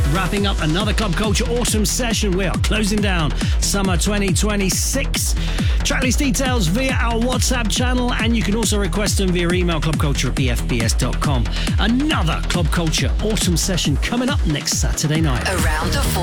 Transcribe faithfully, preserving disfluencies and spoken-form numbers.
Wrapping up another Club Culture Autumn session. We are closing down summer twenty twenty-six. Tracklist details via our WhatsApp channel, and you can also request them via email, clubculture at b f b s dot com. Another Club Culture Autumn session coming up next Saturday night. Around the